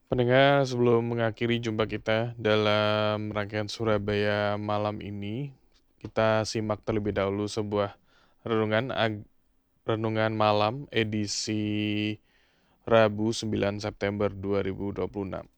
Pendengar, sebelum mengakhiri jumpa kita dalam rangkaian Surabaya malam ini, kita simak terlebih dahulu sebuah renungan malam edisi Rabu 9 September 2026.